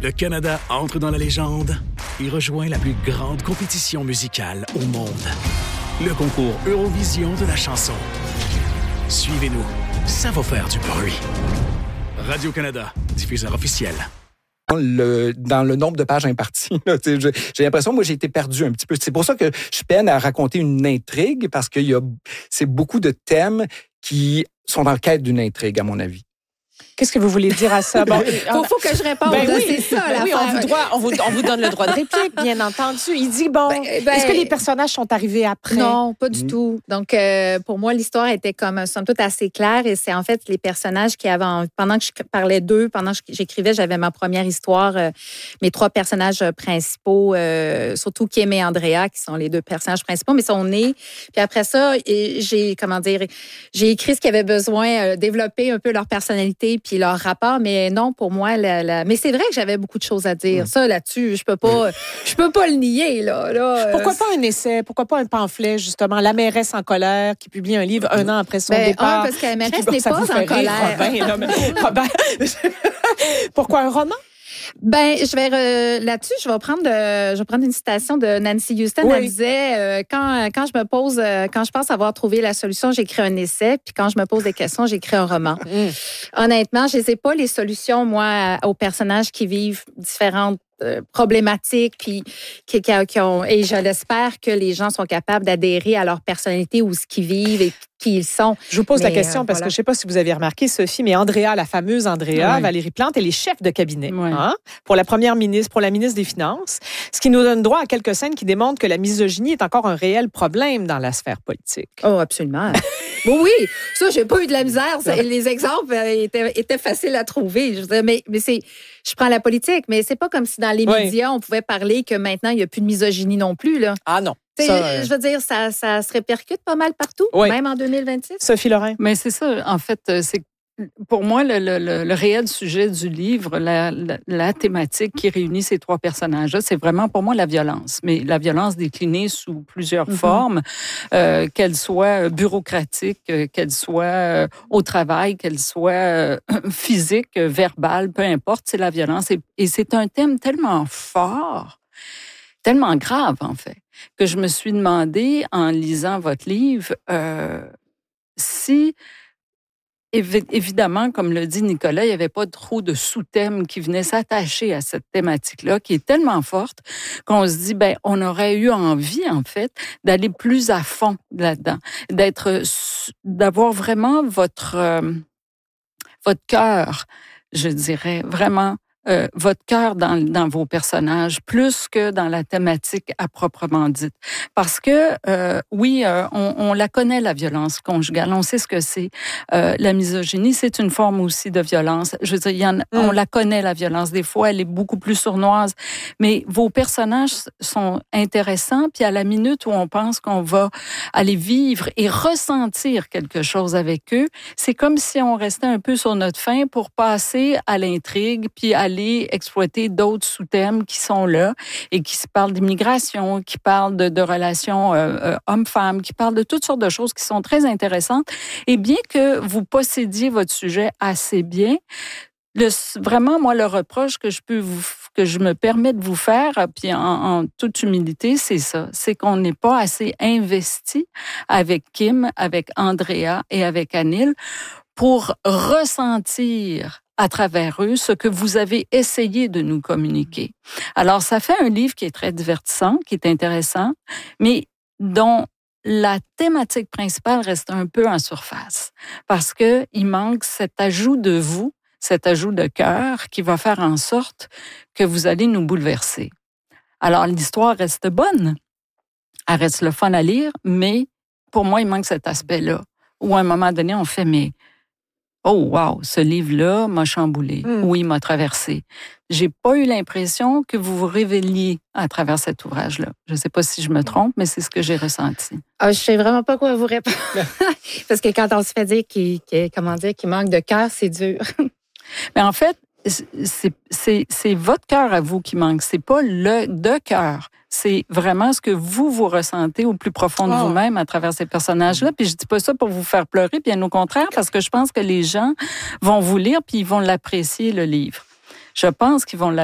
Le Canada entre dans la légende et rejoint la plus grande compétition musicale au monde. Le concours Eurovision de la chanson. Suivez-nous, ça va faire du bruit. Radio-Canada, diffuseur officiel. Dans le nombre de pages imparties. Là, j'ai l'impression, moi, j'ai été perdu un petit peu. C'est pour ça que je peine à raconter une intrigue, parce que c'est beaucoup de thèmes qui sont en quête d'une intrigue, à mon avis. Qu'est-ce que vous voulez dire à ça? Bon, faut que je réponde. Oui, c'est ça, oui, on vous donne le droit de réplique, bien entendu. Il dit, est-ce que les personnages sont arrivés après? Non, pas du tout. Donc, pour moi, l'histoire était comme, somme toute, assez claire. Et c'est en fait les personnages qui avaient... Pendant que je parlais d'eux, pendant que j'écrivais, j'avais ma première histoire. Mes 3 personnages principaux, surtout Kim et Andrea, qui sont les 2 personnages principaux, mais sont nés. Puis après ça, j'ai écrit ce qu'il y avait besoin, développer un peu leur personnalité puis leur rapport, mais non, pour moi, mais c'est vrai que j'avais beaucoup de choses à dire. Ça, là-dessus, je peux pas le nier, là. Pourquoi pas un essai? Pourquoi pas un pamphlet, justement? La mairesse en colère, qui publie un livre 1 an après son départ. Parce que la mairesse n'est pas en colère. Robin, pourquoi un roman? Là-dessus, je vais prendre une citation de Nancy Houston. Oui. Elle disait quand je pense avoir trouvé la solution, j'écris un essai, puis quand je me pose des questions, j'écris un roman. Honnêtement, je ne sais pas les solutions, moi, aux personnages qui vivent différentes problématiques, puis qui ont, et je l'espère que les gens sont capables d'adhérer à leur personnalité ou ce qu'ils vivent et qui ils sont. Je vous pose la question parce que je ne sais pas si vous avez remarqué, Sophie, mais Andrea, la fameuse Andrea, Valérie Plante, elle est chef de cabinet pour la première ministre, pour la ministre des Finances, ce qui nous donne droit à quelques scènes qui démontrent que la misogynie est encore un réel problème dans la sphère politique. Oh, absolument. Oui, ça, j'ai pas eu de la misère. Les exemples étaient faciles à trouver. Je veux dire, mais je prends la politique, mais c'est pas comme si dans les médias, on pouvait parler que maintenant, il n'y a plus de misogynie non plus, là. Ah non. Je veux dire, ça se répercute pas mal partout, même en 2026. Sophie Lorrain. Mais c'est ça, en fait, c'est pour moi le réel sujet du livre, la thématique qui réunit ces 3 personnages-là, c'est vraiment pour moi la violence. Mais la violence déclinée sous plusieurs formes, qu'elle soit bureaucratique, qu'elle soit au travail, qu'elle soit physique, verbale, peu importe, c'est la violence. Et c'est un thème tellement fort, tellement grave, en fait, que je me suis demandé, en lisant votre livre, si, évidemment, comme le dit Nicolas, il n'y avait pas trop de sous-thèmes qui venaient s'attacher à cette thématique-là, qui est tellement forte qu'on se dit, on aurait eu envie, en fait, d'aller plus à fond là-dedans, d'avoir vraiment votre cœur, je dirais, vraiment, votre cœur dans vos personnages, plus que dans la thématique à proprement dite. Parce que, on la connaît, la violence conjugale. On sait ce que c'est. La misogynie, c'est une forme aussi de violence. Je veux dire, on la connaît, la violence. Des fois, elle est beaucoup plus sournoise. Mais vos personnages sont intéressants. Puis à la minute où on pense qu'on va aller vivre et ressentir quelque chose avec eux, c'est comme si on restait un peu sur notre faim pour passer à l'intrigue, puis aller exploiter d'autres sous-thèmes qui sont là et qui parlent d'immigration, qui parlent de relations hommes-femmes, qui parlent de toutes sortes de choses qui sont très intéressantes. Et bien que vous possédiez votre sujet assez bien, vraiment, moi, le reproche que je me permets de vous faire, puis en toute humilité, c'est ça. C'est qu'on n'est pas assez investi avec Kim, avec Andrea et avec Anil pour ressentir à travers eux ce que vous avez essayé de nous communiquer. Alors, ça fait un livre qui est très divertissant, qui est intéressant, mais dont la thématique principale reste un peu en surface parce que il manque cet ajout de vous, cet ajout de cœur qui va faire en sorte que vous allez nous bouleverser. Alors, l'histoire reste bonne, elle reste le fun à lire, mais pour moi, il manque cet aspect-là où à un moment donné, on fait oh, wow, ce livre-là m'a chamboulé. Oui, il m'a traversé. J'ai pas eu l'impression que vous vous révéliez à travers cet ouvrage-là. Je sais pas si je me trompe, mais c'est ce que j'ai ressenti. Je sais vraiment pas quoi vous répondre. Parce que quand on se fait dire qu'il manque de cœur, c'est dur. Mais en fait, c'est votre cœur à vous qui manque. C'est pas de cœur. C'est vraiment ce que vous ressentez au plus profond de vous-même à travers ces personnages-là. Puis je dis pas ça pour vous faire pleurer, bien au contraire, parce que je pense que les gens vont vous lire puis ils vont l'apprécier, le livre. Je pense qu'ils vont l'apprécier.